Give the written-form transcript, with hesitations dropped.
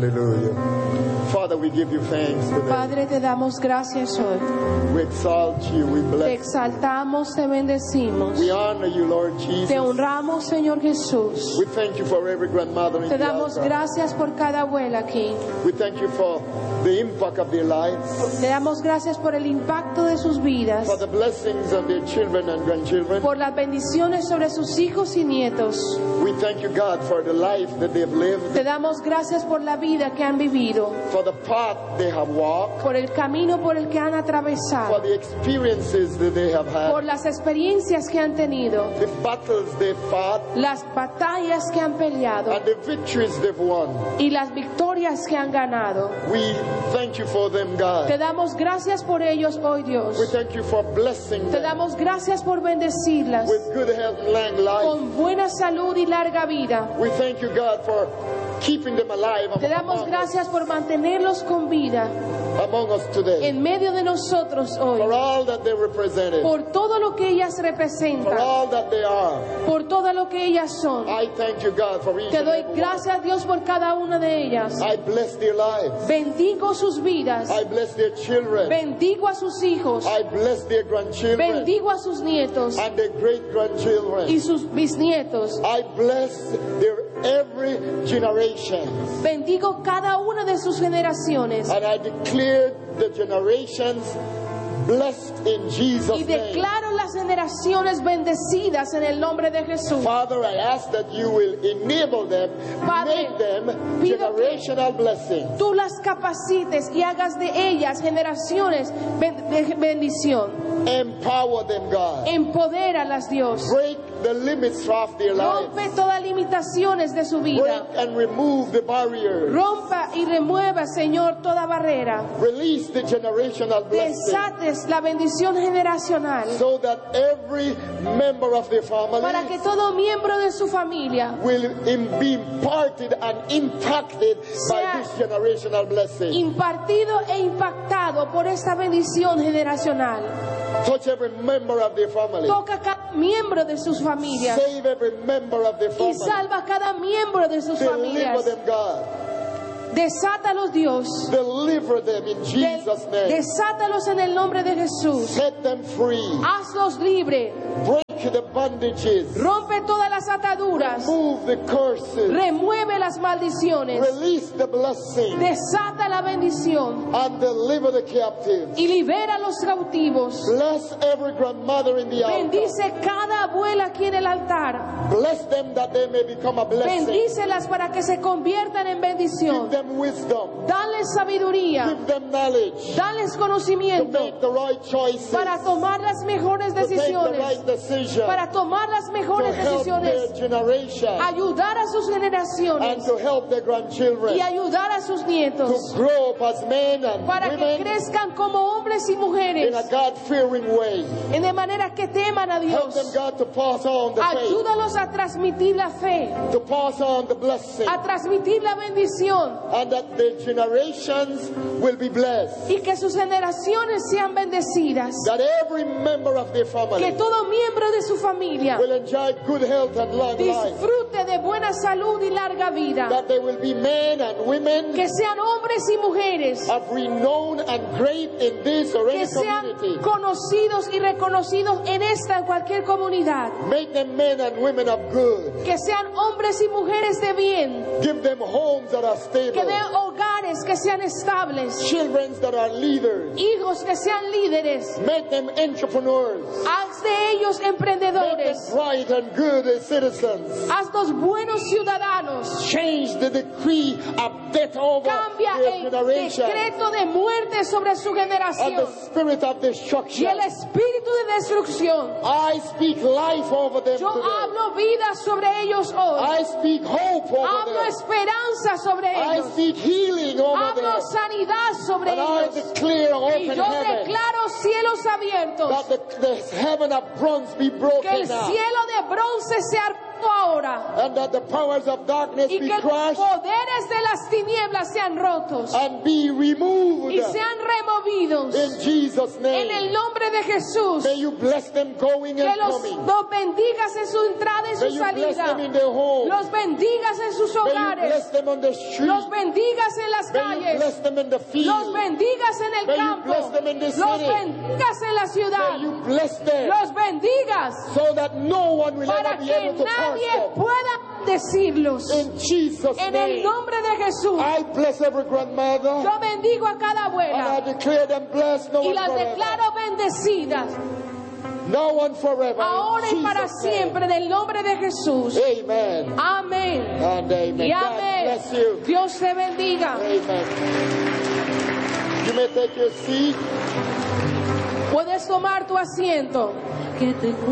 Hallelujah. Father, we give you thanks today. Padre, te damos gracias hoy. We exalt you, we Te bless exaltamos, te bendecimos. you. We honor you, Lord Te Jesus. honramos, Señor Jesús. We thank you for every grandmother in Te the damos altar. gracias por cada abuela aquí. We thank you for the impact of their lives, Te damos gracias por el impacto de sus vidas, for the blessings of their children and grandchildren. por las bendiciones sobre sus hijos y nietos. We thank you, God, for the life that they've lived, Te damos gracias por la vida que han vivido, for the path they have walked, por el camino por el que han for atravesado, the experiences that they have por had, las experiencias que han tenido, the battles they've fought, las batallas que han peleado and the victories they've won. y las victorias que han ganado. We thank you for them, God. Te damos gracias por ellos hoy, Dios. We thank you for blessing Te them damos gracias por bendecirlas with good health and long life. con buena salud y larga vida. We thank you, God, for keeping them alive Te damos gracias por mantenerlos con vida among us today, en medio de nosotros for hoy, all that they represented, por todo lo que ellas for representan, all that they are. por todo lo que ellas son. I thank you, God, for each Te and doy every one. gracias, Dios, por cada una de ellas. I bless their lives. Bendigo sus vidas, I bless their children. bendigo a sus hijos, I bless their grandchildren bendigo a sus nietos and their great-grandchildren. y sus bisnietos. I bless their every generation. Bendigo cada una de sus generaciones And I declare the generations blessed in Jesus' y name. declaro las generaciones bendecidas en el nombre de Jesús. Father, I ask that you will enable them, Padre, make them pido que generational blessings. Tú las capacites y hagas de ellas generaciones de bendición. Empower them, God. Empodéralas, Dios. Break the limits of their lives. Rompe todas las limitaciones de su vida. Break and remove the barriers. Rompa y remueva, Señor, toda barrera. Release the generational blessing Desates la bendición generacional so that every member of their family para que todo miembro de su familia will be imparted and impacted by Sea this generational blessing. impartido e impactado por esta bendición generacional. Touch every member of their family. Toca a cada miembro de sus familias Save every member of their y family. salva a cada miembro de sus Deliver familias. them, God. Desátalos, Dios. Deliver them in Jesus' name. Desátalos en el nombre de Jesús. Set them free. Hazlos libre. Break the bondages. Rompe todas las ataduras. Remove the curses. Remueve las maldiciones. Release the blessing. Desata la bendición And deliver the captives. y libera a los cautivos. Bless every grandmother in the altar. Bendice cada abuela aquí en el altar. Bless them that they may become a blessing. Bendícelas para que se conviertan en bendición. Give them wisdom. Dales sabiduría. Give them knowledge. Dales To conocimiento make the right choices. para tomar las mejores To take the decisiones. right decision. Para tomar las To mejores help their decisiones. generation. Ayudar a sus And generaciones to help their grandchildren. y ayudar a sus To nietos grow up as men and para que women crezcan como hombres y mujeres in a God-fearing way. de manera que teman a Help them, Dios. God, to pass on the faith. Ayúdalos a transmitir la fe, To pass on the blessing. a transmitir la bendición And that their generations will be blessed. y que sus generaciones sean bendecidas. That every member of their Que family todo miembro de su familia will enjoy good health and long life. disfrute de buena salud y larga vida. That they will be men and women Que sean hombres y mujeres of renown and great in this or que any sean community. conocidos y reconocidos en esta, en cualquier comunidad. Make them men and women of good. Que sean hombres y mujeres de bien. Give them homes that are Que stable. den hogares que sean estables. Children that are leaders. Hijos que sean líderes. Make them entrepreneurs. Haz de ellos Make them emprendedores. bright and good citizens. Hazlos buenos ciudadanos. Change the decree of death over Cambia their el generation. decreto de muerte sobre su And the generación spirit of y destruction. el espíritu de destrucción. I speak life over them Yo today. hablo vida sobre ellos hoy. I speak hope over Hablo them. esperanza sobre I ellos. speak healing over Hablo them. sanidad sobre And I ellos. declare Y open yo heaven. declaro cielos abiertos. That the heaven of bronze be Que broken el now. cielo de bronce sea decreto ahora and that the powers of darkness y be que los crushed poderes de las tinieblas sean rotos and be removed y sean removidos in Jesus' en name. el nombre de Jesús. May you bless them going Que and los coming. bendigas en su entrada y May su you bless salida. them in their home. Los bendigas en sus May you hogares. bless them on the street. Los bendigas en las May you calles. bless them in the Los field. bendigas en el May you campo. bless them in the Los city. bendigas en la ciudad. May you bless them Los bendigas so that no one will para ever be que able to curse nadie them. pueda decirlos. In Jesus' En el name, nombre de Jesús. I bless every grandmother Yo bendigo a cada and I abuela declare them blessed now y and las forever. declaro bendecidas Now and forever. ahora In y para Jesus' name. siempre en el nombre de Jesús. Amen Amén. and amen. Y God amén. bless you. Dios te bendiga. Amen. You may take your seat. Puedes tomar tu asiento.